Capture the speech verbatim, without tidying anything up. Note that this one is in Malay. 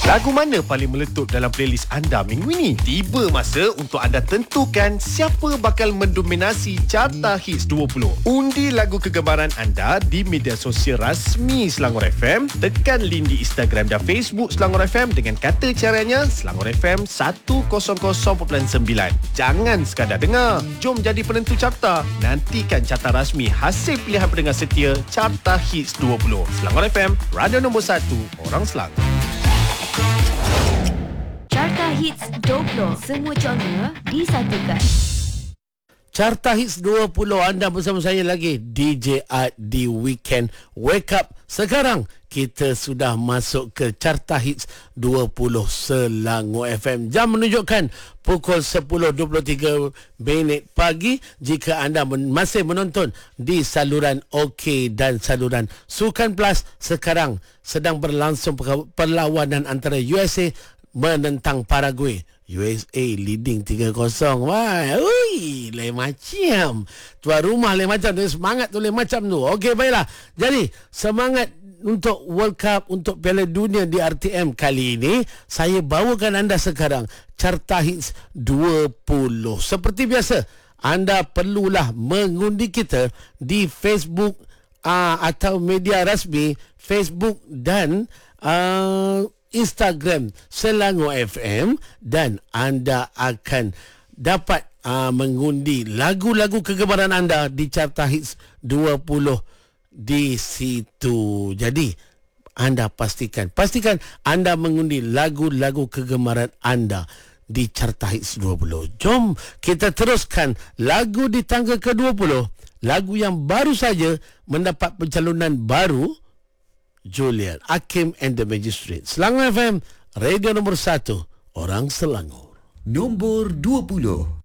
Lagu mana paling meletup dalam playlist anda minggu ini? Tiba masa untuk anda tentukan siapa bakal mendominasi Carta Hits dua puluh. Undi lagu kegemaran anda di media sosial rasmi Selangor F M. Tekan link di Instagram dan Facebook Selangor F M dengan kata caranya Selangor F M seratus perpuluhan sembilan. Jangan sekadar dengar, jom jadi penentu carta. Nantikan carta rasmi hasil pilihan pendengar setia Carta Hits dua puluh. Selangor F M, radio nombor satu, orang Selangor. Carta Hits dua puluh, semua genre disatukan. Carta Hits dua puluh, anda bersama saya lagi D J Art di Weekend Wake Up. Sekarang kita sudah masuk ke Carta Hits dua puluh Selangor F M. Jam menunjukkan pukul sepuluh dua puluh tiga minit pagi. Jika anda men- masih menonton di saluran OK dan saluran Sukan Plus, sekarang sedang berlangsung perlawanan antara U S A menentang Paraguay. U S A leading tiga kosong. Wah, ui, lain macam. Tuan rumah lain macam tu, semangat tu lain macam tu. Okey, baiklah. Jadi, semangat untuk World Cup, untuk Piala Dunia di R T M kali ini, saya bawakan anda sekarang Carta Hits dua puluh. Seperti biasa, anda perlulah mengundi kita di Facebook uh, atau media rasmi Facebook dan uh, Instagram Selangor F M, dan anda akan dapat uh, mengundi lagu-lagu kegemaran anda di Carta Hits dua puluh di situ. Jadi anda pastikan pastikan anda mengundi lagu-lagu kegemaran anda di Carta Hits dua puluh. Jom kita teruskan lagu di tangga ke dua puluh, lagu yang baru saja mendapat pencalonan baru, Julian Hakim and the Magistrate. Selangor F M, radio nombor satu, orang Selangor. Nombor dua puluh.